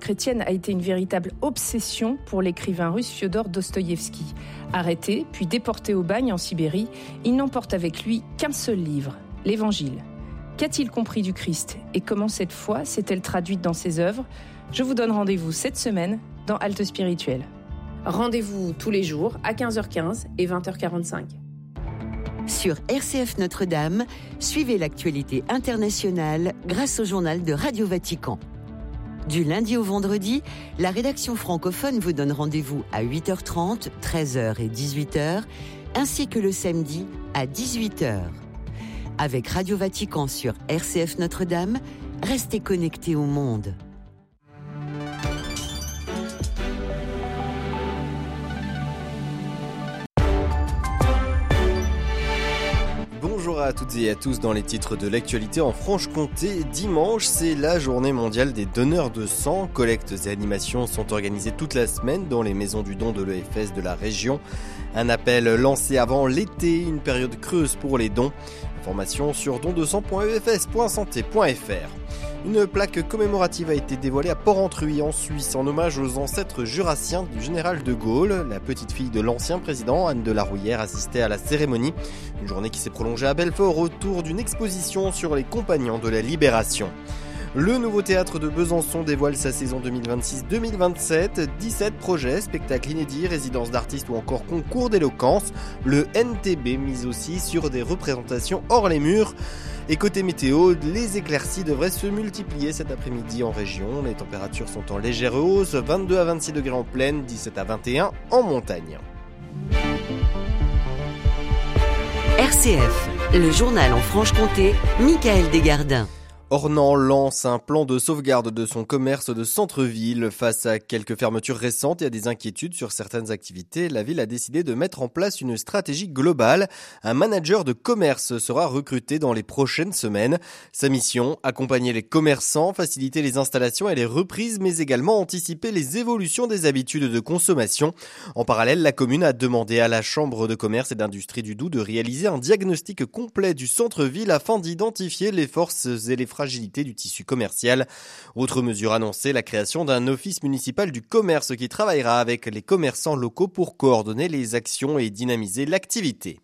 chrétienne a été une véritable obsession pour l'écrivain russe Fiodor Dostoïevski. Arrêté, puis déporté au bagne en Sibérie, il n'emporte avec lui qu'un seul livre, l'Évangile. Qu'a-t-il compris du Christ et comment cette foi s'est-elle traduite dans ses œuvres ? Je vous donne rendez-vous cette semaine dans Halte Spirituelle. Rendez-vous tous les jours à 15h15 et 20h45. Sur RCF Notre-Dame, suivez l'actualité internationale grâce au journal de Radio Vatican. Du lundi au vendredi, la rédaction francophone vous donne rendez-vous à 8h30, 13h et 18h, ainsi que le samedi à 18h. Avec Radio Vatican sur RCF Notre-Dame, restez connectés au monde. Bonjour à toutes et à tous. Dans les titres de l'actualité en Franche-Comté, dimanche, c'est la journée mondiale des donneurs de sang. Collectes et animations sont organisées toute la semaine dans les maisons du don de l'EFS de la région. Un appel lancé avant l'été, une période creuse pour les dons. Information sur dondesang.efs.santé.fr. Une plaque commémorative a été dévoilée à Porrentruy en Suisse en hommage aux ancêtres jurassiens du général de Gaulle. La petite fille de l'ancien président, Anne de la Rouillère, assistait à la cérémonie. Une journée qui s'est prolongée à Belfort autour d'une exposition sur les compagnons de la Libération. Le nouveau théâtre de Besançon dévoile sa saison 2026-2027. 17 projets, spectacles inédits, résidences d'artistes ou encore concours d'éloquence. Le NTB mise aussi sur des représentations hors les murs. Et côté météo, les éclaircies devraient se multiplier cet après-midi en région. Les températures sont en légère hausse, 22 à 26 degrés en plaine, 17 à 21 en montagne. RCF, le journal en Franche-Comté, Michael Desgardins. Ornans lance un plan de sauvegarde de son commerce de centre-ville. Face à quelques fermetures récentes et à des inquiétudes sur certaines activités, la ville a décidé de mettre en place une stratégie globale. Un manager de commerce sera recruté dans les prochaines semaines. Sa mission, accompagner les commerçants, faciliter les installations et les reprises, mais également anticiper les évolutions des habitudes de consommation. En parallèle, la commune a demandé à la Chambre de commerce et d'industrie du Doubs de réaliser un diagnostic complet du centre-ville afin d'identifier les forces et les fragilité du tissu commercial. Autre mesure annoncée, la création d'un office municipal du commerce qui travaillera avec les commerçants locaux pour coordonner les actions et dynamiser l'activité.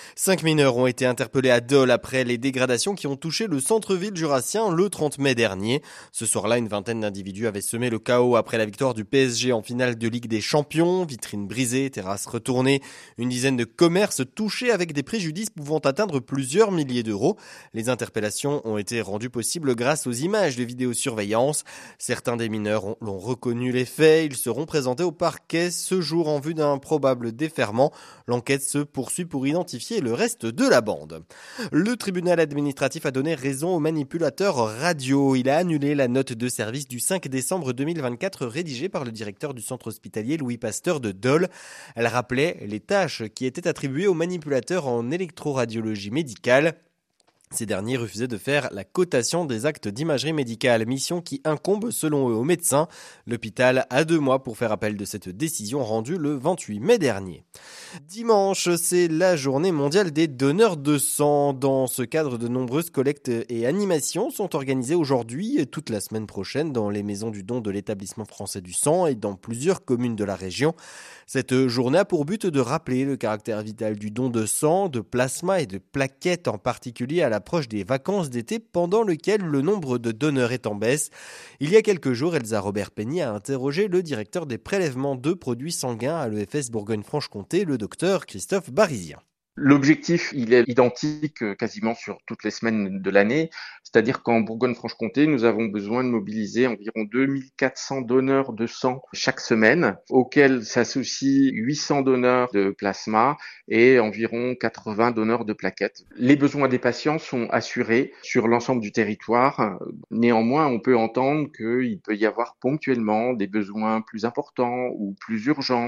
5 mineurs ont été interpellés à Dole après les dégradations qui ont touché le centre-ville jurassien le 30 mai dernier. Ce soir-là, une vingtaine d'individus avaient semé le chaos après la victoire du PSG en finale de Ligue des Champions. Vitrines brisées, terrasses retournées, une dizaine de commerces touchés avec des préjudices pouvant atteindre plusieurs milliers d'euros. Les interpellations ont été rendues possibles grâce aux images de vidéosurveillance. Certains des mineurs l'ont reconnu les faits. Ils seront présentés au parquet ce jour en vue d'un probable déferment. L'enquête se poursuit pour identifier le reste de la bande. Le tribunal administratif a donné raison au manipulateur radio. Il a annulé la note de service du 5 décembre 2024 rédigée par le directeur du centre hospitalier Louis Pasteur de Dole. Elle rappelait les tâches qui étaient attribuées au manipulateur en électroradiologie médicale. Ces derniers refusaient de faire la cotation des actes d'imagerie médicale, mission qui incombe selon eux aux médecins. L'hôpital a 2 mois pour faire appel de cette décision rendue le 28 mai dernier. Dimanche, c'est la journée mondiale des donneurs de sang. Dans ce cadre, de nombreuses collectes et animations sont organisées aujourd'hui et toute la semaine prochaine dans les maisons du don de l'établissement français du sang et dans plusieurs communes de la région. Cette journée a pour but de rappeler le caractère vital du don de sang, de plasma et de plaquettes, en particulier à l'approche des vacances d'été pendant lequel le nombre de donneurs est en baisse. Il y a quelques jours, Elsa Robert-Peigny a interrogé le directeur des prélèvements de produits sanguins à l'EFS Bourgogne-Franche-Comté, le docteur Christophe Barizien. L'objectif, il est identique quasiment sur toutes les semaines de l'année, c'est-à-dire qu'en Bourgogne-Franche-Comté, nous avons besoin de mobiliser environ 2400 donneurs de sang chaque semaine, auxquels s'associent 800 donneurs de plasma et environ 80 donneurs de plaquettes. Les besoins des patients sont assurés sur l'ensemble du territoire. Néanmoins, on peut entendre qu'il peut y avoir ponctuellement des besoins plus importants ou plus urgents.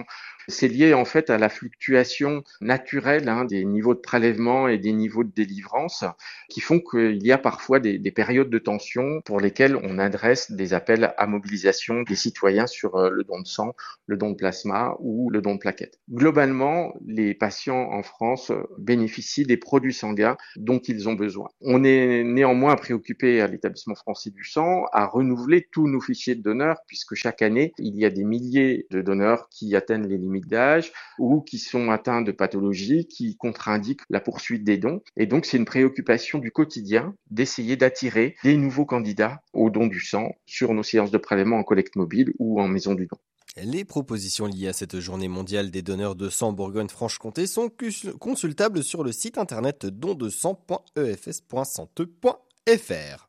C'est lié en fait à la fluctuation naturelle des niveaux de prélèvement et des niveaux de délivrance qui font qu'il y a parfois des périodes de tension pour lesquelles on adresse des appels à mobilisation des citoyens sur le don de sang, le don de plasma ou le don de plaquettes. Globalement, les patients en France bénéficient des produits sanguins dont ils ont besoin. On est néanmoins préoccupé à l'établissement français du sang à renouveler tous nos fichiers de donneurs puisque chaque année, il y a des milliers de donneurs qui atteignent les limites d'âge ou qui sont atteints de pathologies qui contre-indiquent la poursuite des dons. Et donc, c'est une préoccupation du quotidien d'essayer d'attirer des nouveaux candidats au don du sang sur nos séances de prélèvement en collecte mobile ou en maison du don. Les propositions liées à cette journée mondiale des donneurs de sang Bourgogne-Franche-Comté sont consultables sur le site internet dondesang.efs.sante.fr.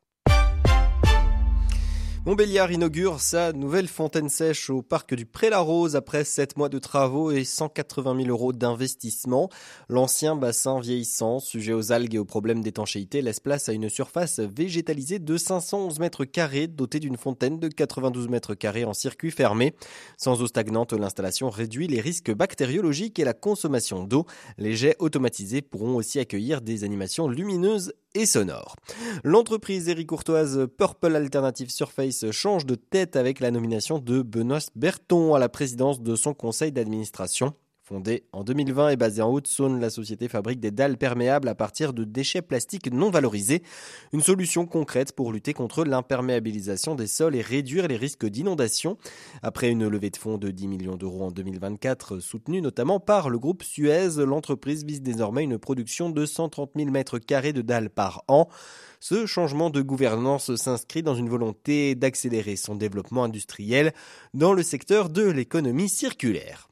Montbéliard inaugure sa nouvelle fontaine sèche au parc du Pré-la-Rose après 7 mois de travaux et 180 000 € d'investissement. L'ancien bassin vieillissant, sujet aux algues et aux problèmes d'étanchéité, laisse place à une surface végétalisée de 511 mètres carrés, dotée d'une fontaine de 92 mètres carrés en circuit fermé. Sans eau stagnante, l'installation réduit les risques bactériologiques et la consommation d'eau. Les jets automatisés pourront aussi accueillir des animations lumineuses et sonore. L'entreprise héricourtoise Purple Alternative Surface change de tête avec la nomination de Benoît Berton à la présidence de son conseil d'administration. Fondée en 2020 et basée en Haute-Saône, la société fabrique des dalles perméables à partir de déchets plastiques non valorisés. Une solution concrète pour lutter contre l'imperméabilisation des sols et réduire les risques d'inondation. Après une levée de fonds de 10 millions d'euros en 2024, soutenue notamment par le groupe Suez, l'entreprise vise désormais une production de 130 000 mètres carrés de dalles par an. Ce changement de gouvernance s'inscrit dans une volonté d'accélérer son développement industriel dans le secteur de l'économie circulaire.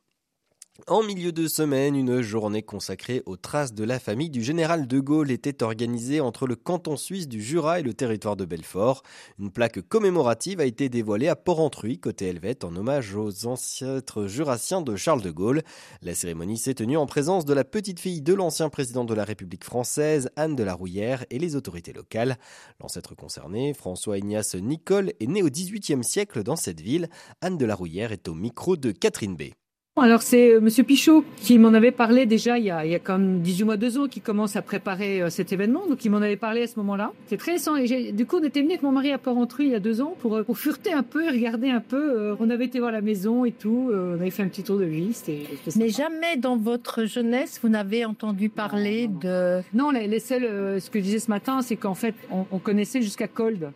En milieu de semaine, une journée consacrée aux traces de la famille du général de Gaulle était organisée entre le canton suisse du Jura et le territoire de Belfort. Une plaque commémorative a été dévoilée à Porrentruy, côté Helvète, en hommage aux ancêtres jurassiens de Charles de Gaulle. La cérémonie s'est tenue en présence de la petite fille de l'ancien président de la République française, Anne de la Rouillère, et les autorités locales. L'ancêtre concerné, François-Ignace Nicole, est né au XVIIIe siècle dans cette ville. Anne de la Rouillère est au micro de Catherine B. Alors c'est Monsieur Pichot qui m'en avait parlé déjà il y a quand même 18 mois, 2 ans, qui commence à préparer cet événement. Donc il m'en avait parlé à ce moment-là. C'est très récent. Et du coup, on était venu avec mon mari à Porrentruy il y a 2 ans pour fureter un peu et regarder un peu. On avait été voir la maison et tout. On avait fait un petit tour de vie. Mais jamais dans votre jeunesse, vous n'avez entendu parler de... Non, les seuls, ce que je disais ce matin, c'est qu'en fait, on connaissait jusqu'à Cold.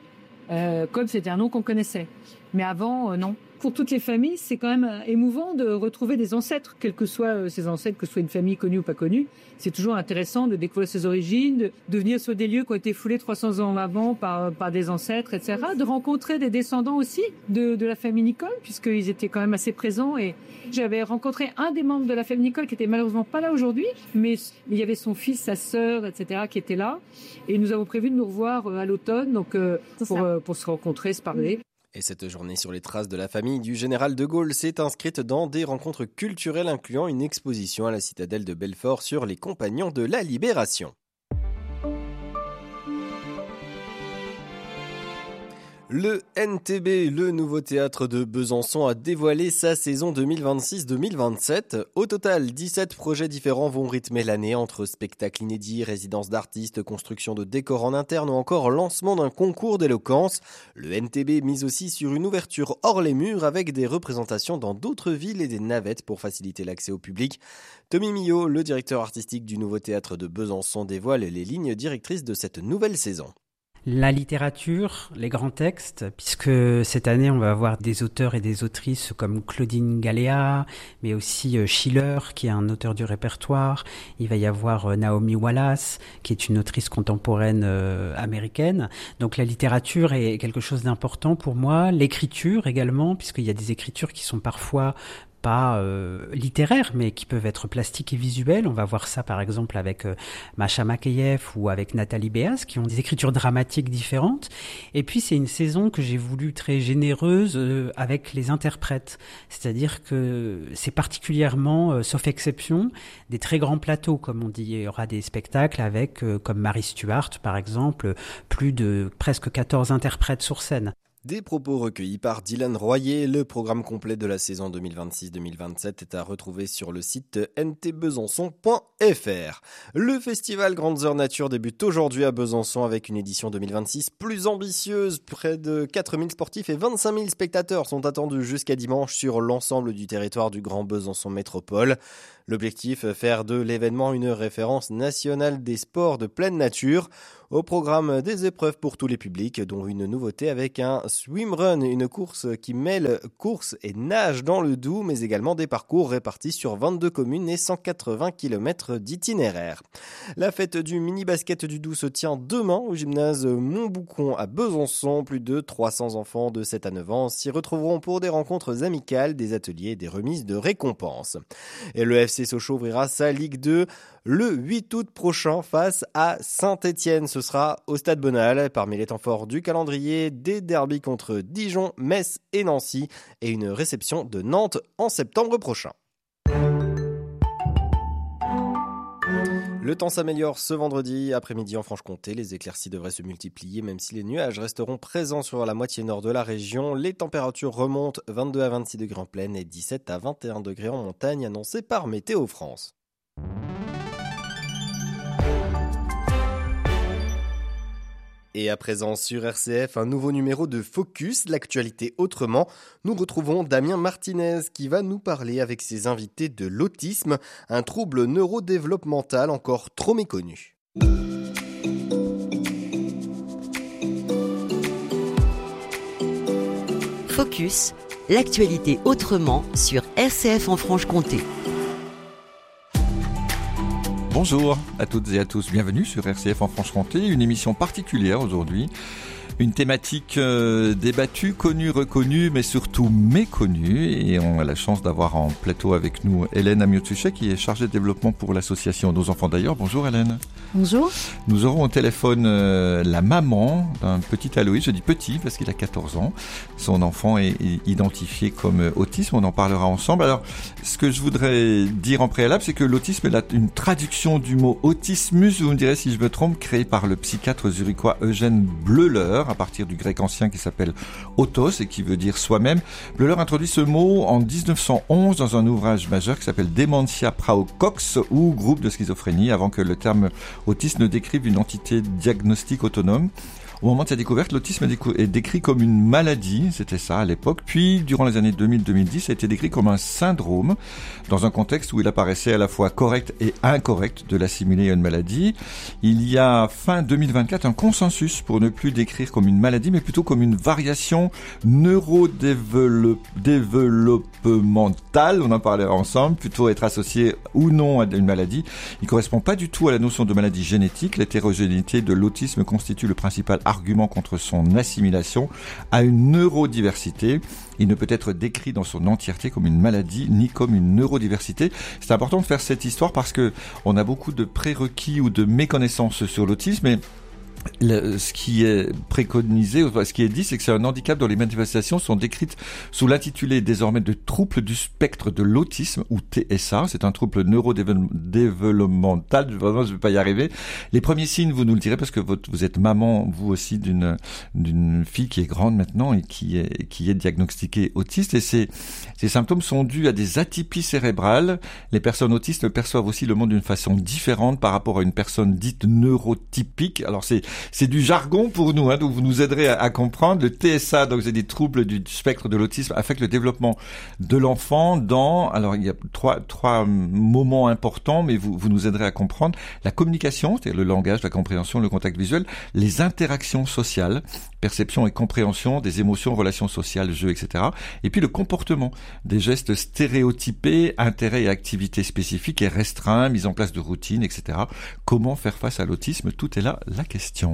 Cold, c'était un nom qu'on connaissait. Mais avant, non. Pour toutes les familles, c'est quand même émouvant de retrouver des ancêtres, quels que soient ces ancêtres, que ce soit une famille connue ou pas connue. C'est toujours intéressant de découvrir ses origines, de venir sur des lieux qui ont été foulés 300 ans avant par des ancêtres, etc. De rencontrer des descendants aussi de la famille Nicole, puisqu'ils étaient quand même assez présents. Et j'avais rencontré un des membres de la famille Nicole qui était malheureusement pas là aujourd'hui, mais il y avait son fils, sa sœur, etc. qui étaient là. Et nous avons prévu de nous revoir à l'automne, donc pour se rencontrer, se parler. Et cette journée sur les traces de la famille du général de Gaulle s'est inscrite dans des rencontres culturelles incluant une exposition à la citadelle de Belfort sur les compagnons de la Libération. Le NTB, le nouveau théâtre de Besançon, a dévoilé sa saison 2026-2027. Au total, 17 projets différents vont rythmer l'année entre spectacles inédits, résidences d'artistes, construction de décors en interne ou encore lancement d'un concours d'éloquence. Le NTB mise aussi sur une ouverture hors les murs avec des représentations dans d'autres villes et des navettes pour faciliter l'accès au public. Tommy Millot, le directeur artistique du nouveau théâtre de Besançon, dévoile les lignes directrices de cette nouvelle saison. La littérature, les grands textes, puisque cette année on va avoir des auteurs et des autrices comme Claudine Galéa, mais aussi Schiller, qui est un auteur du répertoire. Il va y avoir Naomi Wallace, qui est une autrice contemporaine américaine. Donc la littérature est quelque chose d'important pour moi. L'écriture également, puisqu'il y a des écritures qui sont parfois pas littéraires, mais qui peuvent être plastiques et visuelles. On va voir ça par exemple avec Masha Makeyev ou avec Nathalie Béas, qui ont des écritures dramatiques différentes. Et puis c'est une saison que j'ai voulu très généreuse avec les interprètes. C'est-à-dire que c'est particulièrement, sauf exception, des très grands plateaux, comme on dit. Il y aura des spectacles avec, comme Marie Stuart par exemple, plus de presque 14 interprètes sur scène. Des propos recueillis par Dylan Royer. Le programme complet de la saison 2026-2027 est à retrouver sur le site ntbesançon.fr. Le festival Grandes Heures Nature débute aujourd'hui à Besançon avec une édition 2026 plus ambitieuse. Près de 4000 sportifs et 25 000 spectateurs sont attendus jusqu'à dimanche sur l'ensemble du territoire du Grand Besançon Métropole. L'objectif, faire de l'événement une référence nationale des sports de pleine nature. Au programme des épreuves pour tous les publics, dont une nouveauté avec un swimrun, une course qui mêle course et nage dans le Doubs, mais également des parcours répartis sur 22 communes et 180 km d'itinéraire. La fête du mini-basket du Doubs se tient demain au gymnase Montboucon à Besançon. Plus de 300 enfants de 7 à 9 ans s'y retrouveront pour des rencontres amicales, des ateliers et des remises de récompenses. Et le FC Sochaux ouvrira sa Ligue 2 le 8 août prochain face à Saint-Étienne. Ce sera au Stade Bonal. Parmi les temps forts du calendrier, des derbys contre Dijon, Metz et Nancy et une réception de Nantes en septembre prochain. Le temps s'améliore ce vendredi après-midi en Franche-Comté. Les éclaircies devraient se multiplier même si les nuages resteront présents sur la moitié nord de la région. Les températures remontent 22 à 26 degrés en plaine et 17 à 21 degrés en montagne annoncés par Météo France. Et à présent sur RCF, un nouveau numéro de Focus, l'actualité autrement. Nous retrouvons Damien Martinez qui va nous parler avec ses invités de l'autisme, un trouble neurodéveloppemental encore trop méconnu. Focus, l'actualité autrement sur RCF en Franche-Comté. Bonjour à toutes et à tous, bienvenue sur RCF en Franche-Comté, une émission particulière aujourd'hui, une thématique débattue, connue, reconnue, mais surtout méconnue, et on a la chance d'avoir en plateau avec nous Hélène Amiot-Suchet qui est chargée de développement pour l'association Nos Enfants d'ailleurs. Bonjour Hélène. Bonjour. Nous aurons au téléphone la maman d'un petit Aloïs, je dis petit parce qu'il a 14 ans, son enfant est identifié comme autisme, on en parlera ensemble. Alors ce que je voudrais dire en préalable, c'est que l'autisme est une traduction du mot autismus, vous me direz si je me trompe, créé par le psychiatre zurichois Eugène Bleuler, à partir du grec ancien qui s'appelle autos et qui veut dire soi-même. Bleuler introduit ce mot en 1911 dans un ouvrage majeur qui s'appelle Dementia Praecox ou groupe de schizophrénie, avant que le terme autisme ne décrive une entité diagnostique autonome. Au moment de sa découverte, l'autisme est décrit comme une maladie, c'était ça à l'époque. Puis, durant les années 2000-2010, ça a été décrit comme un syndrome, dans un contexte où il apparaissait à la fois correct et incorrect de l'assimiler à une maladie. Il y a fin 2024 un consensus pour ne plus décrire comme une maladie, mais plutôt comme une variation neurodéveloppementale, on en parlait ensemble, plutôt être associé ou non à une maladie. Il ne correspond pas du tout à la notion de maladie génétique. L'hétérogénéité de l'autisme constitue le principal argument contre son assimilation à une neurodiversité. Il ne peut être décrit dans son entièreté comme une maladie ni comme une neurodiversité. C'est important de faire cette histoire parce que on a beaucoup de prérequis ou de méconnaissances sur l'autisme et ce qui est préconisé, ce qui est dit, c'est que c'est un handicap dont les manifestations sont décrites sous l'intitulé désormais de trouble du spectre de l'autisme ou TSA. C'est un trouble neurodéveloppemental. Vraiment, je ne vais pas y arriver. Les premiers signes, vous nous le direz parce que vous êtes maman, vous aussi, d'une fille qui est grande maintenant et qui est diagnostiquée autiste. Et ces symptômes sont dus à des atypies cérébrales. Les personnes autistes perçoivent aussi le monde d'une façon différente par rapport à une personne dite neurotypique. Alors c'est du jargon pour nous, donc vous nous aiderez à comprendre. Le TSA, donc c'est des troubles du spectre de l'autisme, affecte le développement de l'enfant alors il y a trois moments importants, mais vous nous aiderez à comprendre. La communication, c'est-à-dire le langage, la compréhension, le contact visuel, les interactions sociales, perception et compréhension des émotions, relations sociales, jeux, etc. Et puis le comportement, des gestes stéréotypés, intérêts et activités spécifiques et restreints, mise en place de routines, etc. Comment faire face à l'autisme? Tout est là la question.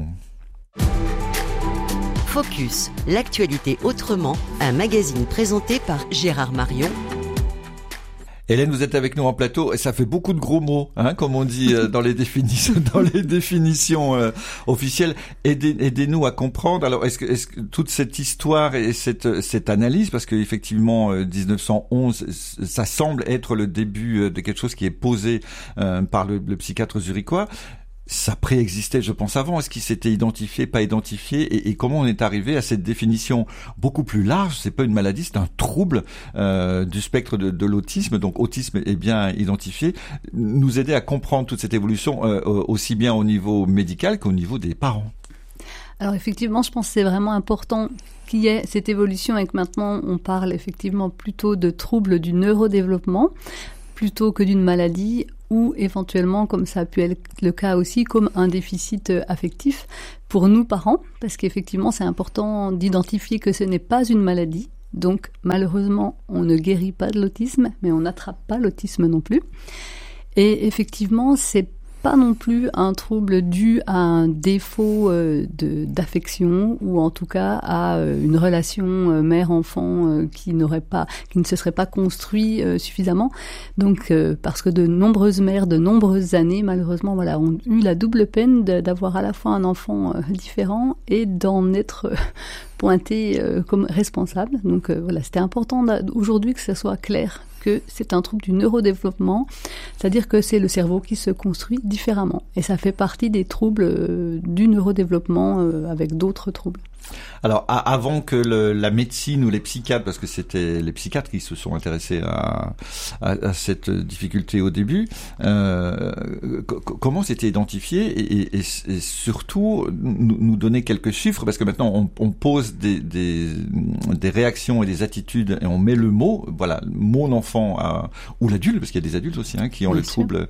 Focus, l'actualité autrement, un magazine présenté par Gérard Marion. Hélène, vous êtes avec nous en plateau et ça fait beaucoup de gros mots, comme on dit dans les définitions, officielles. Aidez-nous à comprendre. Alors, est-ce que toute cette histoire et cette analyse, parce que effectivement 1911, ça semble être le début de quelque chose qui est posé par le psychiatre zurichois. ça préexistait, je pense, avant. Est-ce qu'il s'était identifié, pas identifié, et comment on est arrivé à cette définition beaucoup plus large? C'est pas une maladie, c'est un trouble du spectre de l'autisme. Donc, autisme est bien identifié. Nous aider à comprendre toute cette évolution aussi bien au niveau médical qu'au niveau des parents. Alors effectivement, je pense que c'est vraiment important qu'il y ait cette évolution et que maintenant on parle effectivement plutôt de troubles du neurodéveloppement plutôt que d'une maladie ou éventuellement, comme ça a pu être le cas aussi, comme un déficit affectif pour nous parents, parce qu'effectivement c'est important d'identifier que ce n'est pas une maladie. Donc malheureusement, on ne guérit pas de l'autisme, mais on n'attrape pas l'autisme non plus. Et effectivement, c'est pas non plus un trouble dû à un défaut d'affection ou en tout cas à une relation mère-enfant qui ne se serait pas construit suffisamment. Donc parce que de nombreuses mères, de nombreuses années, malheureusement, voilà, ont eu la double peine d'avoir à la fois un enfant différent et d'en être pointé comme responsable. Donc voilà, c'était important aujourd'hui que ça soit clair que c'est un trouble du neurodéveloppement, c'est-à-dire que c'est le cerveau qui se construit différemment. Et ça fait partie des troubles du neurodéveloppement avec d'autres troubles. Alors, avant que la médecine ou les psychiatres, parce que c'était les psychiatres qui se sont intéressés à cette difficulté au début, comment c'était identifié et surtout nous donner quelques chiffres, parce que maintenant on pose des réactions et des attitudes et on met le mot, voilà, mon enfant ou l'adulte, parce qu'il y a des adultes aussi qui ont le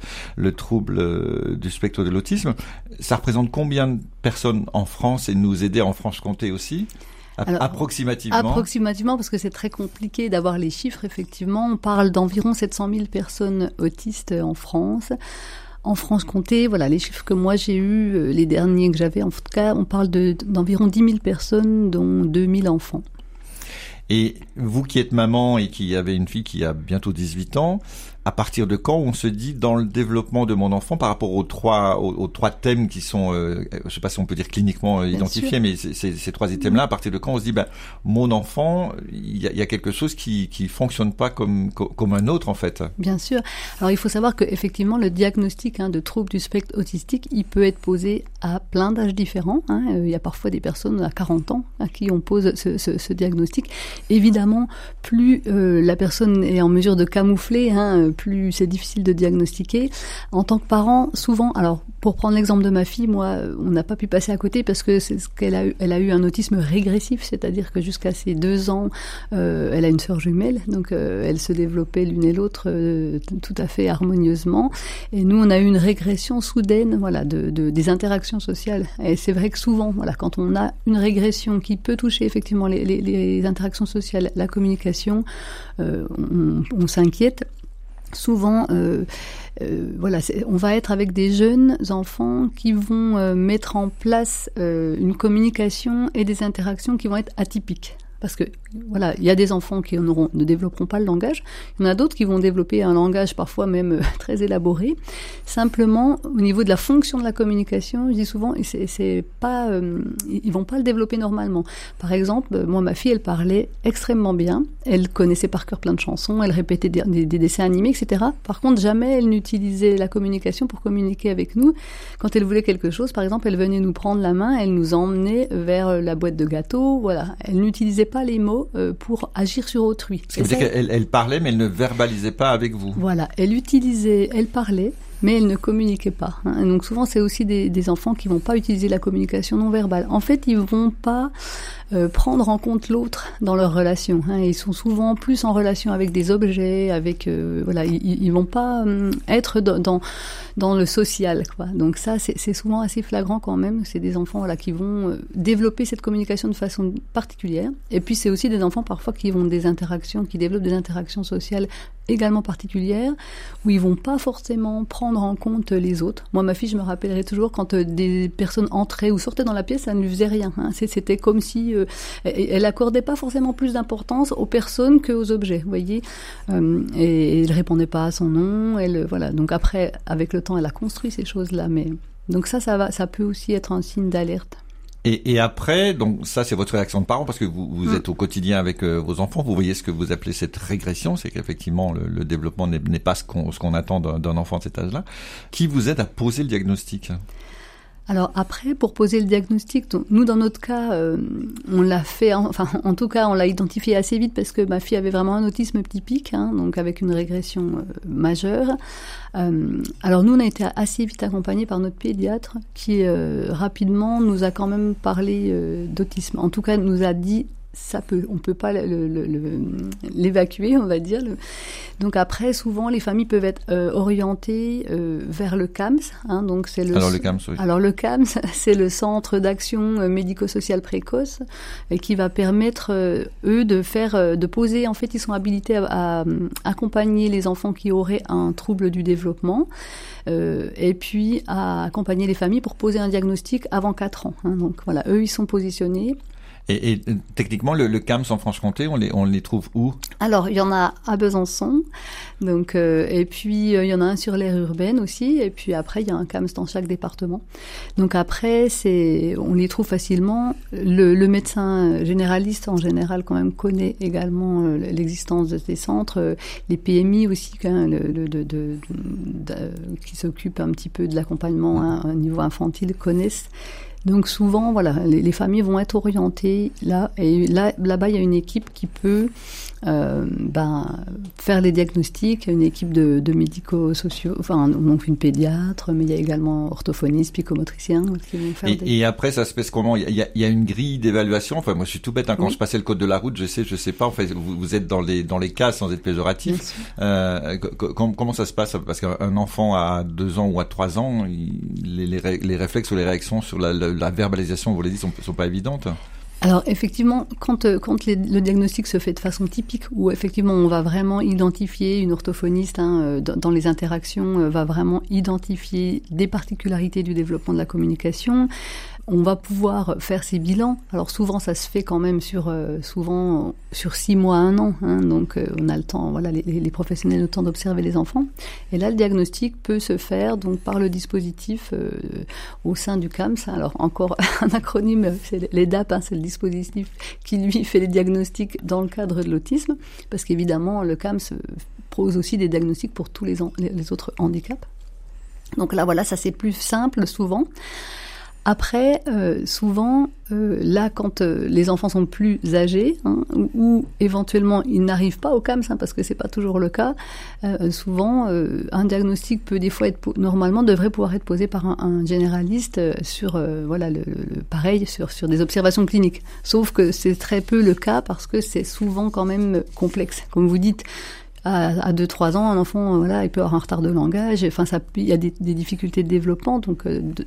trouble du spectre de l'autisme. Ça représente combien de personnes en France et nous aider en Franche-Comté aussi? Alors, approximativement, parce que c'est très compliqué d'avoir les chiffres, effectivement. On parle d'environ 700 000 personnes autistes en France. En Franche-Comté, voilà, les chiffres que moi j'ai eus, les derniers que j'avais, en tout cas, on parle d'environ 10 000 personnes, dont 2 000 enfants. Et vous qui êtes maman et qui avez une fille qui a bientôt 18 ans, à partir de quand on se dit dans le développement de mon enfant par rapport aux trois thèmes qui sont, je sais pas si on peut dire cliniquement identifiés, mais ces trois items-là, à partir de quand on se dit, mon enfant, il y a quelque chose qui fonctionne pas comme un autre en fait. Bien sûr. Alors il faut savoir que effectivement le diagnostic de trouble du spectre autistique, il peut être posé à plein d'âges différents. Il y a parfois des personnes à 40 ans à qui on pose ce diagnostic. Évidemment, plus la personne est en mesure de camoufler, plus c'est difficile de diagnostiquer. En tant que parent, souvent, alors pour prendre l'exemple de ma fille, moi, on n'a pas pu passer à côté parce que elle a eu un autisme régressif, c'est-à-dire que jusqu'à ses 2 ans, elle a une sœur jumelle, donc elles se développaient l'une et l'autre tout à fait harmonieusement. Et nous, on a eu une régression soudaine, voilà, des interactions sociales. Et c'est vrai que souvent, voilà, quand on a une régression qui peut toucher effectivement les interactions sociales, la communication, on s'inquiète. Souvent, voilà, on va être avec des jeunes enfants qui vont mettre en place une communication et des interactions qui vont être atypiques. Parce que, voilà, il y a des enfants qui ne développeront pas le langage. Il y en a d'autres qui vont développer un langage parfois même très élaboré. Simplement, au niveau de la fonction de la communication, je dis souvent, c'est pas, ils vont pas le développer normalement. Par exemple, moi, ma fille, elle parlait extrêmement bien. Elle connaissait par cœur plein de chansons. Elle répétait des dessins animés, etc. Par contre, jamais elle n'utilisait la communication pour communiquer avec nous. Quand elle voulait quelque chose, par exemple, elle venait nous prendre la main, elle nous emmenait vers la boîte de gâteaux. Voilà. Elle n'utilisait pas les mots pour agir sur autrui. Ça veut dire qu'elle parlait, mais elle ne verbalisait pas avec vous. Voilà, elle parlait, mais elle ne communiquait pas. Et donc souvent, c'est aussi des enfants qui vont pas utiliser la communication non verbale. En fait, ils vont pas prendre en compte l'autre dans leur relation. Ils sont souvent plus en relation avec des objets, avec voilà, ils vont pas être dans le social, quoi. Donc ça, c'est souvent assez flagrant quand même. C'est des enfants, voilà, qui vont développer cette communication de façon particulière. Et puis c'est aussi des enfants parfois qui développent des interactions sociales également particulières, où ils vont pas forcément prendre en compte les autres. Moi, ma fille, je me rappellerai toujours quand des personnes entraient ou sortaient dans la pièce, ça ne lui faisait rien. C'était comme si elle accordait pas forcément plus d'importance aux personnes qu'aux objets, vous voyez. Et elle répondait pas à son nom. Voilà. Donc après, avec le temps, elle a construit ces choses-là. Mais donc ça peut aussi être un signe d'alerte. Et après, donc ça c'est votre réaction de parent parce que vous êtes au quotidien avec vos enfants, vous voyez ce que vous appelez cette régression, c'est qu'effectivement le développement n'est pas ce qu'on attend d'un enfant de cet âge-là. Qui vous aide à poser le diagnostic ? Alors après, pour poser le diagnostic, donc, nous dans notre cas, on l'a fait, en tout cas, on l'a identifié assez vite parce que ma fille avait vraiment un autisme typique, donc avec une régression majeure. Alors nous, on a été assez vite accompagnés par notre pédiatre qui rapidement nous a quand même parlé d'autisme. En tout cas, nous a dit on peut pas l'évacuer, on va dire. Donc après, souvent, les familles peuvent être orientées vers le CAMS. Donc c'est le CAMS, oui. Alors le CAMS, c'est le Centre d'action médico-sociale précoce, et qui va permettre eux de poser. En fait, ils sont habilités à accompagner les enfants qui auraient un trouble du développement, et puis à accompagner les familles pour poser un diagnostic avant 4 ans. Donc voilà, eux, ils sont positionnés. Et techniquement, le CAMS en Franche-Comté, on les trouve où? Alors, il y en a à Besançon, donc, et puis il y en a un sur l'aire urbaine aussi, et puis après, il y a un CAMS dans chaque département. Donc après, on les trouve facilement. Le médecin généraliste, en général, quand même, connaît également l'existence de ces centres. Les PMI aussi, qui s'occupent un petit peu de l'accompagnement au niveau infantile, connaissent. Donc souvent, voilà, les familles vont être orientées là, et là-bas, il y a une équipe qui peut faire les diagnostics. Il y a une équipe de médico-sociaux, donc une pédiatre, mais il y a également orthophonistes, psychomotriciens qui vont faire et après, ça se passe comment? Il y a une grille d'évaluation. Enfin, moi, je suis tout bête, quand je passais le code de la route, je sais pas. En fait, vous êtes dans les cas sans être péjoratif. Comment ça se passe? Parce qu'un enfant à 2 ans ou à 3 ans, les réflexes ou les réactions sur la verbalisation, vous l'avez dit, sont pas évidentes. Alors effectivement, quand le diagnostic se fait de façon typique, où effectivement on va vraiment identifier, une orthophoniste dans les interactions va vraiment identifier des particularités du développement de la communication, on va pouvoir faire ces bilans. Alors souvent ça se fait quand même sur 6 mois, 1 an, donc on a le temps, voilà, les professionnels ont le temps d'observer les enfants. Et là le diagnostic peut se faire donc par le dispositif au sein du CAMS. Alors encore un acronyme, c'est les DAP, c'est le dispositif qui lui fait les diagnostics dans le cadre de l'autisme, parce qu'évidemment le CAMS propose aussi des diagnostics pour tous les autres handicaps. Donc là voilà, ça c'est plus simple souvent. Après, souvent, là, quand les enfants sont plus âgés, ou éventuellement ils n'arrivent pas au CAMS, parce que c'est pas toujours le cas, souvent un diagnostic peut des fois devrait pouvoir être posé par un généraliste sur pareil sur des observations cliniques. Sauf que c'est très peu le cas parce que c'est souvent quand même complexe. Comme vous dites, à 2-3 ans, un enfant, il peut avoir un retard de langage. Enfin, il y a des difficultés de développement. Donc,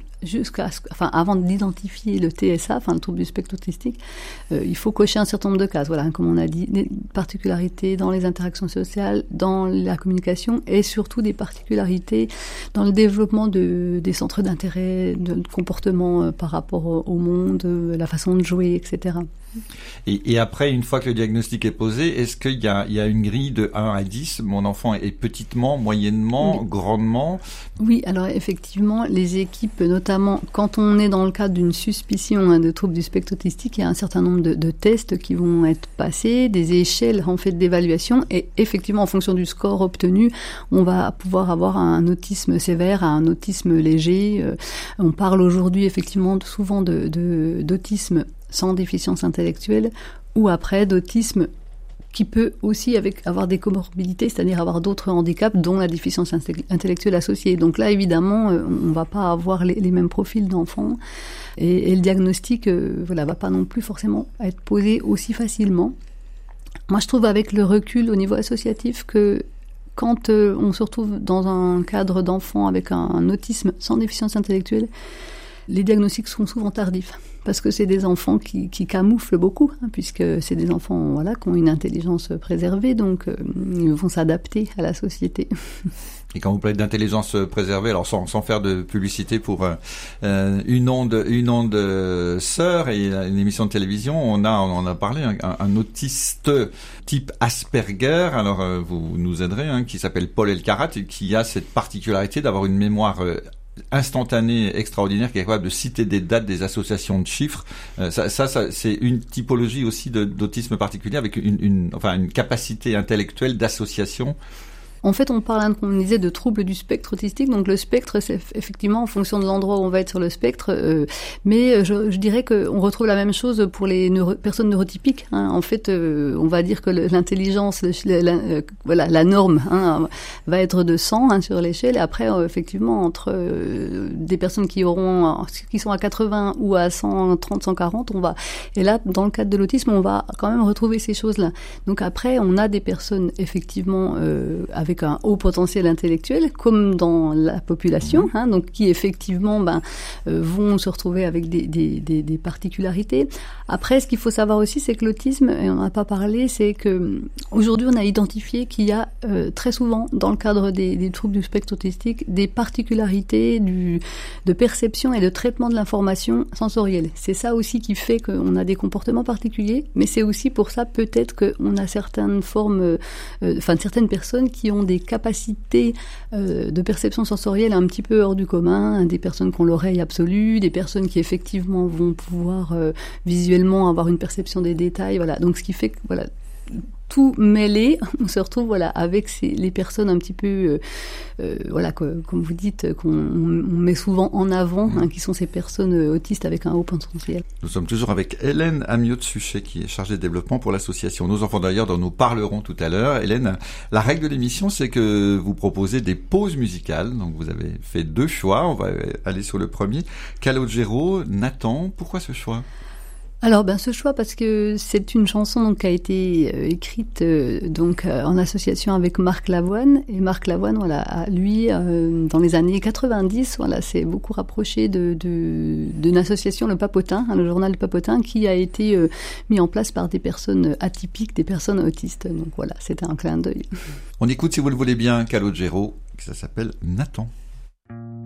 avant d'identifier le TSA, le trouble du spectre autistique, il faut cocher un certain nombre de cases. Voilà, comme on a dit, des particularités dans les interactions sociales, dans la communication, et surtout des particularités dans le développement des centres d'intérêt, de comportement par rapport au monde, la façon de jouer, etc. Et après, une fois que le diagnostic est posé, est-ce qu'il y a une grille de 1 à 10? Mon enfant est petitement, moyennement, grandement? Oui, alors effectivement, les équipes, notamment quand on est dans le cadre d'une suspicion de trouble du spectre autistique, il y a un certain nombre de tests qui vont être passés, des échelles en fait d'évaluation, et effectivement, en fonction du score obtenu, on va pouvoir avoir un autisme sévère, un autisme léger. On parle aujourd'hui effectivement souvent d'autisme sans déficience intellectuelle, ou après d'autisme qui peut aussi avoir des comorbidités, c'est-à-dire avoir d'autres handicaps, dont la déficience intellectuelle associée. Donc là, évidemment, on ne va pas avoir les mêmes profils d'enfants, et le diagnostic va pas non plus forcément être posé aussi facilement. Moi, je trouve avec le recul au niveau associatif que quand on se retrouve dans un cadre d'enfants avec un autisme sans déficience intellectuelle, les diagnostics sont souvent tardifs, parce que c'est des enfants qui camouflent beaucoup, puisque c'est des enfants qui ont une intelligence préservée, donc ils vont s'adapter à la société. Et quand vous parlez d'intelligence préservée, alors sans faire de publicité pour une onde sœur et une émission de télévision, on en a parlé, un autiste type Asperger, alors vous nous aiderez, qui s'appelle Paul Elkarat, et qui a cette particularité d'avoir une mémoire instantané, extraordinaire, qui est capable de citer des dates, des associations de chiffres. Ça c'est une typologie aussi d'autisme particulier, avec une capacité intellectuelle d'association. En fait, on parle, comme on disait, de troubles du spectre autistique. Donc le spectre, c'est effectivement en fonction de l'endroit où on va être sur le spectre. Mais je dirais qu'on retrouve la même chose pour les personnes neurotypiques. Hein. En fait, on va dire que l'intelligence, la norme, hein, va être de 100 hein, sur l'échelle. Et après, effectivement, entre des personnes qui sont à 80 ou à 130, 140, on va. Et là, dans le cadre de l'autisme, on va quand même retrouver ces choses-là. Donc après, on a des personnes effectivement avec un haut potentiel intellectuel, comme dans la population, hein, donc qui effectivement vont se retrouver avec des particularités. Après, ce qu'il faut savoir aussi, c'est que l'autisme, et on n'en a pas parlé, c'est que aujourd'hui, on a identifié qu'il y a très souvent, dans le cadre des troubles du spectre autistique, des particularités de perception et de traitement de l'information sensorielle. C'est ça aussi qui fait qu'on a des comportements particuliers, mais c'est aussi pour ça peut-être qu'on a certaines formes, certaines personnes qui ont des capacités de perception sensorielle un petit peu hors du commun, des personnes qui ont l'oreille absolue, des personnes qui effectivement vont pouvoir visuellement avoir une perception des détails, voilà. Donc ce qui fait que voilà, tout mêlé, on se retrouve avec les personnes un petit peu comme vous dites, qu'on met souvent en avant, hein, qui sont ces personnes autistes avec un haut potentiel. Nous sommes toujours avec Hélène Amiot-Suchet, qui est chargée de développement pour l'association Nos Enfants d'ailleurs, dont nous parlerons tout à l'heure. Hélène, la règle de l'émission, c'est que vous proposez des pauses musicales. Donc vous avez fait 2 choix. On va aller sur le premier. Calogero, Nathan. Pourquoi ce choix ? Alors, ce choix, parce que c'est une chanson donc, qui a été écrite en association avec Marc Lavoine. Et Marc Lavoine, lui, dans les années 90, s'est beaucoup rapproché d'une association, le Papotin, le journal Le Papotin, qui a été mis en place par des personnes atypiques, des personnes autistes. Donc voilà, c'était un clin d'œil. On écoute, si vous le voulez bien, Calogero, ça s'appelle Nathan.